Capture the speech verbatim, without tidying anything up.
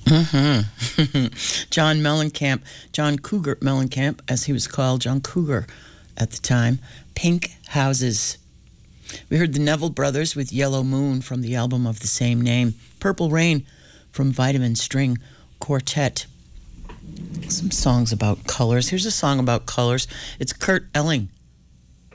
Mm-hmm. John Mellencamp, John Cougar Mellencamp, as he was called, John Cougar at the time. Pink Houses. We heard the Neville Brothers with Yellow Moon from the album of the same name. Purple Rain from Vitamin String Quartet. Some songs about colors. Here's a song about colors. It's Kurt Elling